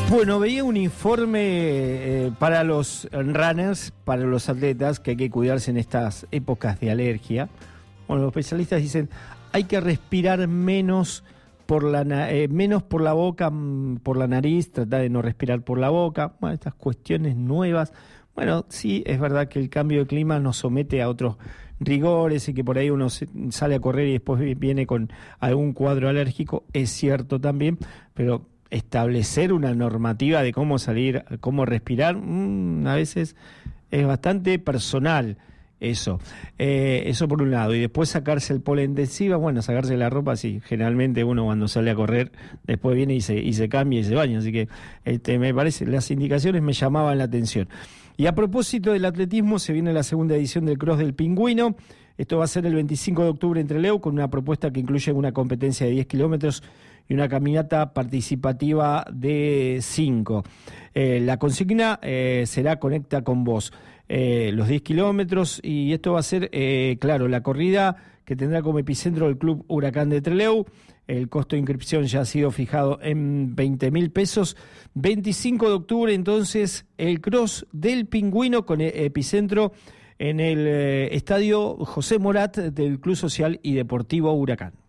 Bueno, veía un informe para los runners, para los atletas, que hay que cuidarse en estas épocas de alergia. Bueno, los especialistas dicen hay que respirar menos por la boca, por la nariz, tratar de no respirar por la boca. Bueno, estas cuestiones nuevas. Bueno, sí, es verdad que el cambio de clima nos somete a otros rigores y que por ahí uno sale a correr y después viene con algún cuadro alérgico, es cierto también, pero establecer una normativa de cómo salir, cómo respirar, a veces es bastante personal eso. Eso por un lado. Y después sacarse el polen de encima, bueno, sacarse la ropa, sí, generalmente uno cuando sale a correr, después viene y se cambia y se baña, así que me parece, las indicaciones me llamaban la atención. Y a propósito del atletismo, se viene la segunda edición del Cross del Pingüino. Esto va a ser el 25 de octubre en Trelew, con una propuesta que incluye una competencia de 10 kilómetros y una caminata participativa de 5. La consigna será Conecta con Vos. Los 10 kilómetros, y esto va a ser, claro, la corrida que tendrá como epicentro el Club Huracán de Trelew. El costo de inscripción ya ha sido fijado en 20.000 pesos. 25 de octubre, entonces, el Cross del Pingüino con epicentro en el estadio José Morat del Club Social y Deportivo Huracán.